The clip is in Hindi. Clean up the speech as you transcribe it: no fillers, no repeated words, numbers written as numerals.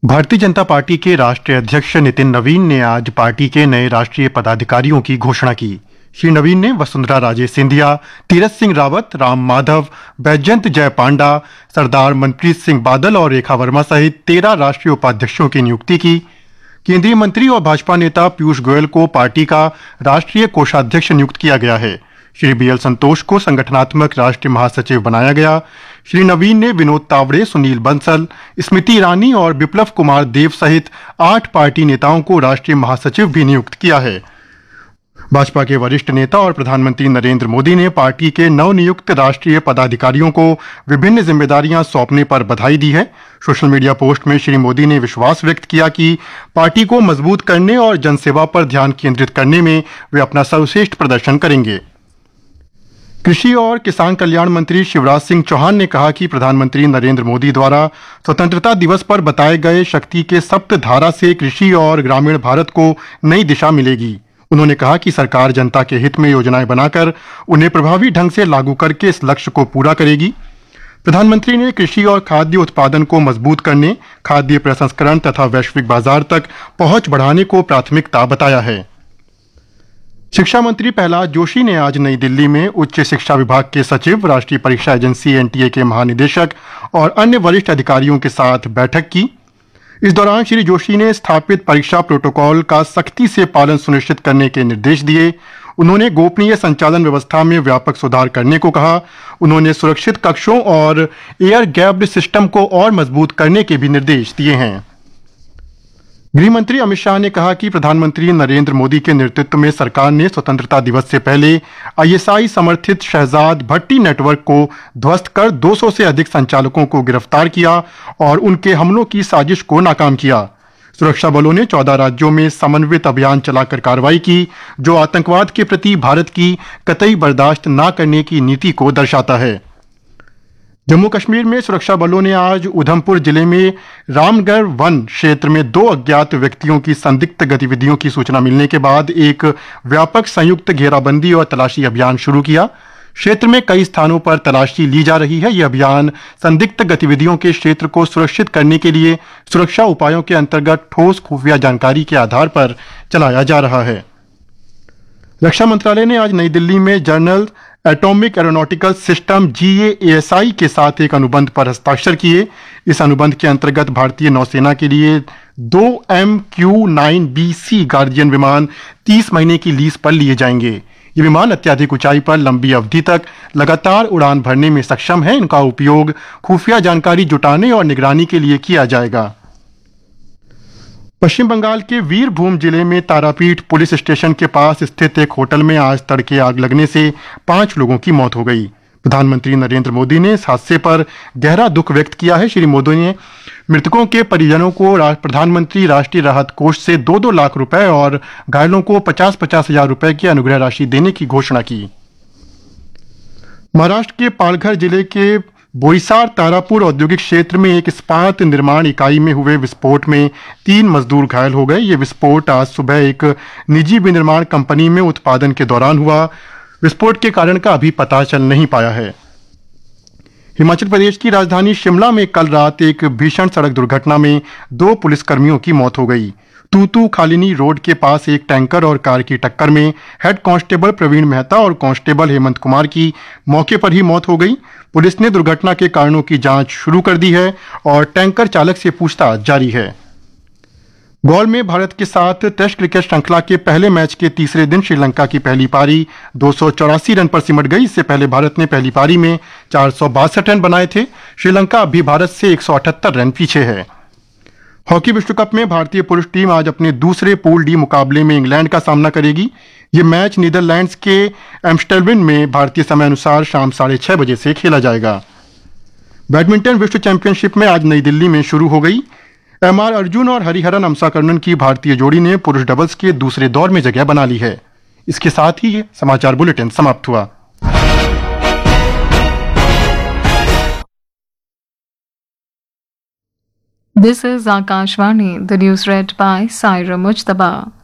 भारतीय जनता पार्टी के राष्ट्रीय अध्यक्ष नितिन नवीन ने आज पार्टी के नए राष्ट्रीय पदाधिकारियों की घोषणा की। श्री नवीन ने वसुंधरा राजे सिंधिया, तीरथ सिंह रावत, राम माधव, बैजयंत जय पांडा, सरदार मनप्रीत सिंह बादल और रेखा वर्मा सहित 13 राष्ट्रीय उपाध्यक्षों की नियुक्ति की। केंद्रीय मंत्री और भाजपा नेता पीयूष गोयल को पार्टी का राष्ट्रीय कोषाध्यक्ष नियुक्त किया गया है। श्री बीएल संतोष को संगठनात्मक राष्ट्रीय महासचिव बनाया गया। श्री नवीन ने विनोद तावड़े, सुनील बंसल, स्मृति ईरानी और बिप्लब कुमार देव सहित 8 पार्टी नेताओं को राष्ट्रीय महासचिव भी नियुक्त किया है। भाजपा के वरिष्ठ नेता और प्रधानमंत्री नरेंद्र मोदी ने पार्टी के नवनियुक्त राष्ट्रीय पदाधिकारियों को विभिन्न जिम्मेदारियां सौंपने पर बधाई दी है। सोशल मीडिया पोस्ट में श्री मोदी ने विश्वास व्यक्त किया कि पार्टी को मजबूत करने और जनसेवा पर ध्यान केंद्रित करने में वे अपना सर्वश्रेष्ठ प्रदर्शन करेंगे। कृषि और किसान कल्याण मंत्री शिवराज सिंह चौहान ने कहा कि प्रधानमंत्री नरेंद्र मोदी द्वारा स्वतंत्रता दिवस पर बताए गए शक्ति के सप्त धारा से कृषि और ग्रामीण भारत को नई दिशा मिलेगी। उन्होंने कहा कि सरकार जनता के हित में योजनाएं बनाकर उन्हें प्रभावी ढंग से लागू करके इस लक्ष्य को पूरा करेगी। प्रधानमंत्री ने कृषि और खाद्य उत्पादन को मजबूत करने, खाद्य प्रसंस्करण तथा वैश्विक बाजार तक पहुंच बढ़ाने को प्राथमिकता बताया है। शिक्षा मंत्री प्रहलाद जोशी ने आज नई दिल्ली में उच्च शिक्षा विभाग के सचिव, राष्ट्रीय परीक्षा एजेंसी एनटीए के महानिदेशक और अन्य वरिष्ठ अधिकारियों के साथ बैठक की। इस दौरान श्री जोशी ने स्थापित परीक्षा प्रोटोकॉल का सख्ती से पालन सुनिश्चित करने के निर्देश दिए। उन्होंने गोपनीय संचालन व्यवस्था में व्यापक सुधार करने को कहा। उन्होंने सुरक्षित कक्षों और एयर गैप्ड सिस्टम को और मजबूत करने के भी निर्देश दिए हैं। गृह मंत्री अमित शाह ने कहा कि प्रधानमंत्री नरेंद्र मोदी के नेतृत्व में सरकार ने स्वतंत्रता दिवस से पहले आईएसआई समर्थित शहजाद भट्टी नेटवर्क को ध्वस्त कर 200 से अधिक संचालकों को गिरफ्तार किया और उनके हमलों की साजिश को नाकाम किया। सुरक्षा बलों ने 14 राज्यों में समन्वित अभियान चलाकर कार्रवाई की, जो आतंकवाद के प्रति भारत की कतई बर्दाश्त न करने की नीति को दर्शाता है। जम्मू कश्मीर में सुरक्षा बलों ने आज उधमपुर जिले में रामगढ़ वन क्षेत्र में 2 अज्ञात व्यक्तियों की संदिग्ध गतिविधियों की सूचना मिलने के बाद एक व्यापक संयुक्त घेराबंदी और तलाशी अभियान शुरू किया। क्षेत्र में कई स्थानों पर तलाशी ली जा रही है। यह अभियान संदिग्ध गतिविधियों के क्षेत्र को सुरक्षित करने के लिए सुरक्षा उपायों के अंतर्गत ठोस खुफिया जानकारी के आधार पर चलाया जा रहा है। रक्षा मंत्रालय ने आज नई दिल्ली में general atomic aeronautical system GAASI के साथ एक अनुबंध पर हस्ताक्षर किए। इस अनुबंध के अंतर्गत भारतीय नौसेना के लिए 2 MQ-9BC गार्डियन विमान 30 महीने की लीज पर लिए जाएंगे। ये विमान अत्यधिक ऊंचाई पर लंबी अवधि तक लगातार उड़ान भरने में सक्षम है। इनका उपयोग खुफिया जानकारी जुटाने और निगरानी के लिए किया जाएगा। पश्चिम बंगाल के वीरभूम जिले में तारापीठ पुलिस स्टेशन के पास स्थित एक होटल में आज तड़के आग लगने से 5 लोगों की मौत हो गई। प्रधानमंत्री नरेंद्र मोदी ने इस हादसे पर गहरा दुख व्यक्त किया है। श्री मोदी ने मृतकों के परिजनों को प्रधानमंत्री राष्ट्रीय राहत कोष से 2-2 लाख रुपए और घायलों को 50-50 हजार रुपए की अनुग्रह राशि देने की घोषणा की। महाराष्ट्र के पालघर जिले के बोईसर तारापुर औद्योगिक क्षेत्र में एक इस्पात निर्माण इकाई में हुए विस्फोट में 3 मजदूर घायल हो गए। ये विस्फोट आज सुबह एक निजी विनिर्माण कंपनी में उत्पादन के दौरान हुआ। विस्फोट के कारण का अभी पता चल नहीं पाया है। हिमाचल प्रदेश की राजधानी शिमला में कल रात एक भीषण सड़क दुर्घटना में 2 पुलिसकर्मियों की मौत हो गई। तूतू खालिनी रोड के पास एक टैंकर और कार की टक्कर में हेड कांस्टेबल प्रवीण मेहता और कांस्टेबल हेमंत कुमार की मौके पर ही मौत हो गई। पुलिस ने दुर्घटना के कारणों की जांच शुरू कर दी है और टैंकर चालक से पूछताछ जारी है। गौल में भारत के साथ टेस्ट क्रिकेट श्रृंखला के पहले मैच के तीसरे दिन श्रीलंका की पहली पारी 284 रन पर सिमट गई। इससे पहले भारत ने पहली पारी में 462 रन बनाए थे। श्रीलंका अभी भारत से 178 रन पीछे है। हॉकी विश्व कप में भारतीय पुरुष टीम आज अपने दूसरे पूल डी मुकाबले में इंग्लैंड का सामना करेगी। ये मैच नीदरलैंड्स के एम्स्टर्डम में भारतीय समय अनुसार शाम 6:30 बजे से खेला जाएगा। बैडमिंटन विश्व चैंपियनशिप में आज नई दिल्ली में शुरू हो गई। MR अर्जुन और हरिहरन अमसाकर्णन की भारतीय जोड़ी ने पुरुष डबल्स के दूसरे दौर में जगह बना ली है। इसके साथ ही ये समाचार बुलेटिन समाप्त हुआ। This is Akashvani, the news read by Saira Mujtaba.